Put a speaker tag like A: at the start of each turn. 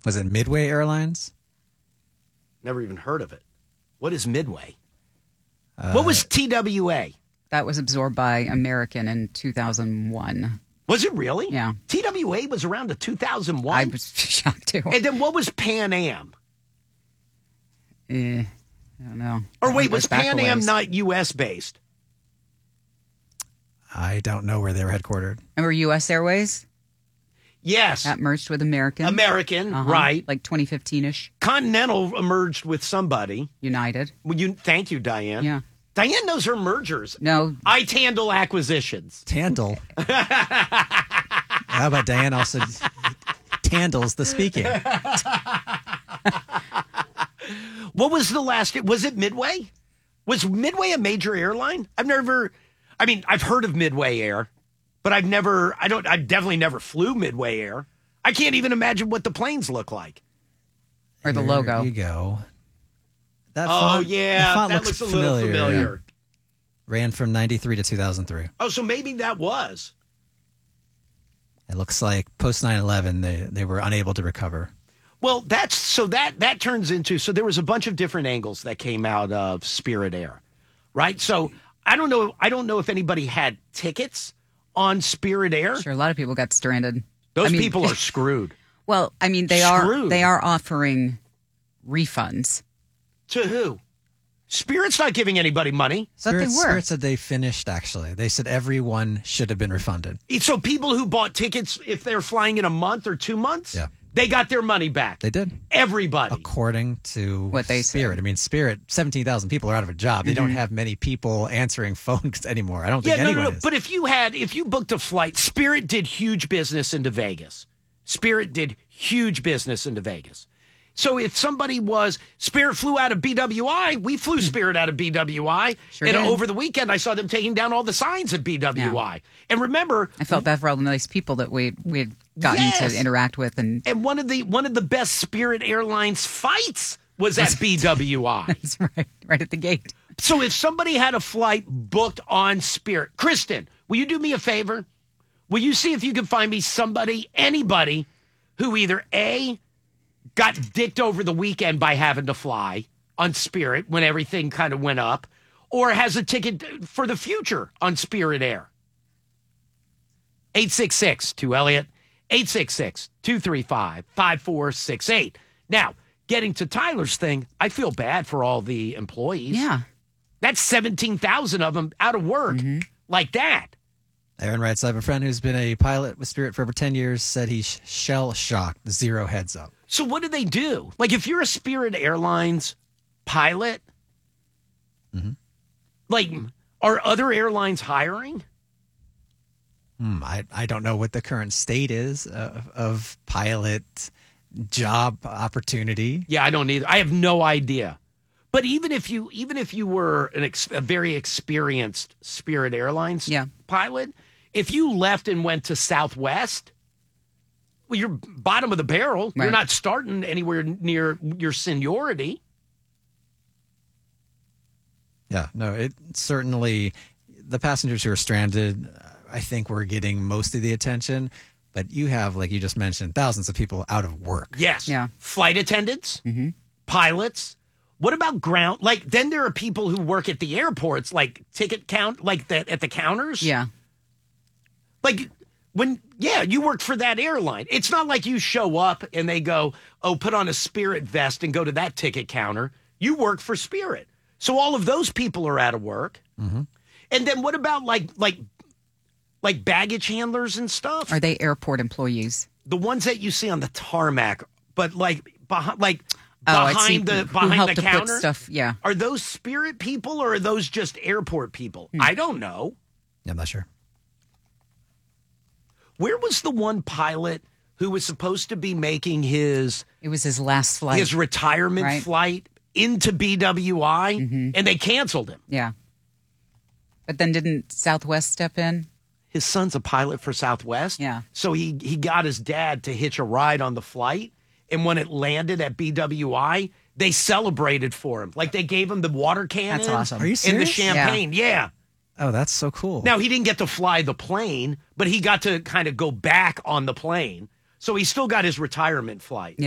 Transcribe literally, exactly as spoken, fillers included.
A: Was it Midway Airlines?
B: Never even heard of it. What is Midway? Uh, what was T W A?
C: That was absorbed by American in two thousand one.
B: Was it really?
C: Yeah.
B: T W A was around to two thousand one?
C: I was shocked, too.
B: And then what was Pan Am?
C: Eh, I don't know.
B: Or wait, was Pan Am not U S based?
A: I don't know where they were headquartered.
C: Remember U S Airways?
B: Yes.
C: That merged with American.
B: American,
C: uh-huh.
B: right.
C: Like twenty fifteen-ish.
B: Continental merged with somebody.
C: United.
B: Well, you, thank you, Diane.
C: Yeah.
B: Diane knows her mergers.
C: No.
B: iTandle Acquisitions.
A: Tandle. How about Diane also Tandles the speaking?
B: What was the last? Was it Midway? Was Midway a major airline? I've never, I mean, I've heard of Midway Air, but I've never, I don't, I definitely never flew Midway Air. I can't even imagine what the planes look like.
C: Or the
A: Here
C: logo.
A: you go. That
B: oh,
A: font,
B: yeah.
A: the font
B: That
A: looks,
B: looks a
A: familiar.
B: little familiar.
A: Ran from ninety-three to two thousand three.
B: Oh, so maybe that was.
A: It looks like post nine eleven, they, they were unable to recover.
B: Well, that's so that that turns into so there was a bunch of different angles that came out of Spirit Air, right? So I don't know. I don't know if anybody had tickets on Spirit Air.
C: Sure, a lot of people got stranded.
B: Those
C: I mean,
B: people are screwed.
C: Well, I mean, they
B: Screwed.
C: are they are offering refunds.
B: To who? Spirit's not giving anybody money.
C: But they
A: Spirit,
C: were.
A: Spirit said they finished, actually. They said everyone should have been refunded.
B: So people who bought tickets, if they're flying in a month or two months,
A: Yeah.
B: they got their money back.
A: They did.
B: Everybody.
A: According to
C: What they
A: Spirit.
C: said.
A: I mean, Spirit, seventeen thousand people are out of a job. They
C: Mm-hmm.
A: don't have many people answering phones anymore. I don't
B: Yeah,
A: think
B: no,
A: anyone
B: no, no.
A: is.
B: But if you had, if you booked a flight, Spirit did huge business into Vegas. Spirit did huge business into Vegas. So if somebody was, Spirit flew out of B W I, we flew Spirit out of B W I.
C: Sure
B: and
C: did.
B: over the weekend, I saw them taking down all the signs at B W I.
C: Yeah.
B: And remember,
C: I felt bad for all the nice people that we we had gotten
B: Yes.
C: to interact with, and
B: and one of the one of the best Spirit Airlines fights was at B W I.
C: it's right right at the gate.
B: So if somebody had a flight booked on Spirit, Kristen, will you do me a favor? Will you see if you can find me somebody, anybody, who either A, got dicked over the weekend by having to fly on Spirit when everything kind of went up, or has a ticket for the future on Spirit Air? eight six six, two Elliott, eight six six, two three five, five four six eight. Now, getting to Tyler's thing, I feel bad for all the employees.
C: Yeah.
B: That's seventeen thousand of them out of work like that.
A: Aaron writes, I have a friend who's been a pilot with Spirit for over ten years, said he's shell shocked, zero heads up.
B: So what do they do? Like if you're a Spirit Airlines pilot,
A: Mm-hmm.
B: like are other airlines hiring?
A: Hmm, I, I don't know what the current state is of, of pilot job opportunity.
B: Yeah, I don't either. I have no idea. But even if you even if you were an ex, a very experienced Spirit Airlines
C: Yeah.
B: pilot, if you left and went to Southwest, well, you're bottom of the barrel. You're
C: Right.
B: not starting anywhere near your seniority.
A: Yeah, no, it certainly, the passengers who are stranded, I think we're getting most of the attention. But you have, like you just mentioned, thousands of people out of work.
B: Yes.
C: Yeah.
B: Flight attendants, pilots. What about ground? Like, then there are people who work at the airports, like ticket count, like that at the counters.
C: Yeah.
B: Like when, yeah, you work for that airline. It's not like you show up and they go, oh, put on a Spirit vest and go to that ticket counter. You work for Spirit. So all of those people are out of work.
A: Mm-hmm.
B: And then what about like, like, like baggage handlers and stuff?
C: Are they airport employees?
B: The ones that you see on the tarmac, but like behind, like
C: Oh, I see.
B: behind the
C: Who
B: behind
C: helped
B: the
C: to put
B: counter.
C: stuff, yeah.
B: Are those Spirit people or are those just airport people? I don't know.
A: I'm not sure.
B: Where was the one pilot who was supposed to be making his
C: It was his last flight.
B: his retirement
C: Right.
B: flight into B W I
C: Mm-hmm.
B: and they canceled him?
C: Yeah. But then didn't Southwest step in?
B: His son's a pilot for Southwest.
C: Yeah.
B: So he he got his dad to hitch a ride on the flight. And when it landed at B W I, they celebrated for him. Like they gave him the water cannon.
C: That's awesome.
A: Are you
B: And the
A: serious?
B: champagne. Yeah.
A: Oh, that's so cool.
B: Now, he didn't get to fly the plane, but he got to kind of go back on the plane. So he still got his retirement flight.